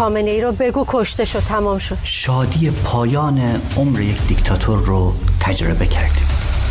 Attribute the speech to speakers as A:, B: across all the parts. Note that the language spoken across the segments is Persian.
A: خامنه ای رو بگو کشته شد، تمام شد.
B: شادی پایان عمر یک دیکتاتور رو تجربه کردیم.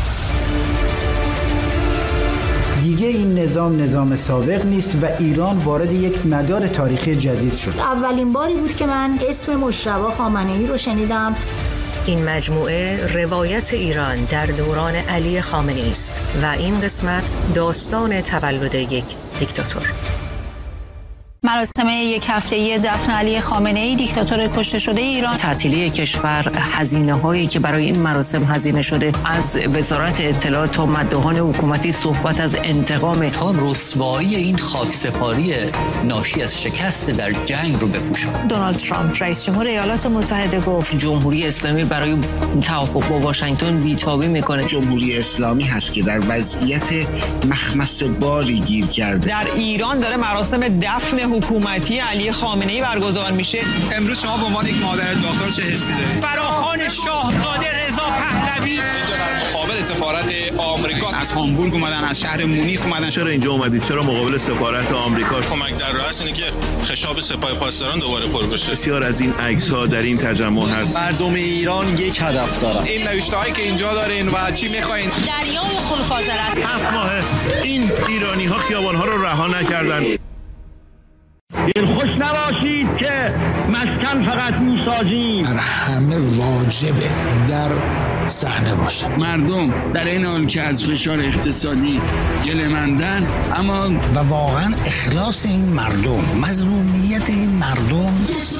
C: دیگه این نظام سابق نیست و ایران وارد یک مدار تاریخی جدید شد.
D: اولین باری بود که من اسم مجتبی خامنه ای رو شنیدم.
E: این مجموعه روایت ایران در دوران علی خامنه‌ای است و این قسمت داستان تولد یک دیکتاتور.
F: مراسم یک هفته‌ای دفن علی خامنه‌ای دیکتاتور کشته شده ایران.
E: تعطیلی کشور، هزینه‌هایی که برای این مراسم هزینه شده، از وزارت اطلاعات تا مداحان حکومتی صحبت از انتقام،
B: تا رسوایی این خاکسپاری ناشی از شکست در جنگ رو بپوشاند.
F: دونالد ترامپ رئیس جمهور ایالات متحده گفت
E: جمهوری اسلامی برای توافق با واشنگتن بی‌تابی میکنه.
G: جمهوری اسلامی هست که در وضعیت مخمص باری گیر کرده.
H: در ایران داره مراسم دفن حکومتی علی خامنه‌ای برگزار میشه.
I: امروز شما به عنوان یک مادر داغدار چه حسی دارید؟
H: فراخوان شاهزاده رضا پهلوی
I: مقابل سفارت آمریکا از هامبورگ اومدن، از شهر مونیخ اومدن.
J: چرا اینجا اومدید؟ چرا مقابل سفارت آمریکا؟
K: کمک در راه است اینه که خشاب سپاه پاسداران دوباره پر بشه.
J: بسیار از این عکس‌ها در این تجمع هست.
G: مردم ایران یک هدف دارن.
I: این نوشته‌هایی که اینجا دارین و چی می‌خواین؟
F: دریای خونفاضل است.
J: 7 ماه این ایرانی‌ها خیابان‌ها رو رها نکردن.
H: خوش نباشید که مسکن فقط میسازیم.
G: همه واجبه در صحنه باشه.
L: مردم در این حال که از فشار اقتصادی گله‌مندن، اما
G: و واقعا اخلاص این مردم، مظلومیت این مردم.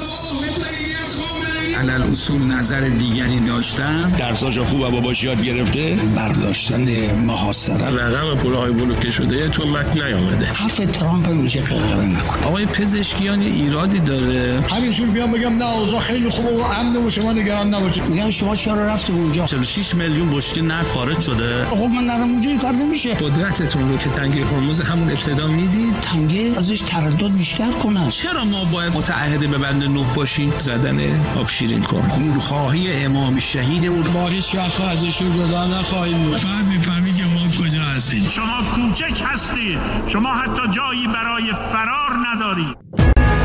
L: علل اصول نظر دیگری داشتم.
J: درساش خوب و باباش یاد گرفته.
G: برداشتن محاصره.
J: رقم پولهای بلوکه شده تو متن نیامده.
G: حرف ترامپ میشه غلغله نکن.
J: آقای پزشکیان ایرادی داره.
H: همینجور بیام بگم نه اوضاع خیلی خوبه و امن و شما نگران نباشید.
G: میگم شما چرا رفتید اونجا؟
J: 46 میلیون بشکه نفت خارج شده.
G: خب من نرم اونجا این کار نمیشه.
J: قدرتتون رو که تنگه هرمز همون ابتدا میدید.
G: تنگه ازش تردد بیشتر کنن.
J: چرا ما باید متعهد به بند 9 باشیم؟ زدن آب شیرین کن.
G: خونخواهی امام شهید بود.
L: با هیچ وقت ازشون جدا نخواهیم بود. فهمی که ما کجا هستیم.
H: شما کوچک هستید. شما حتی جایی برای فرار ندارید.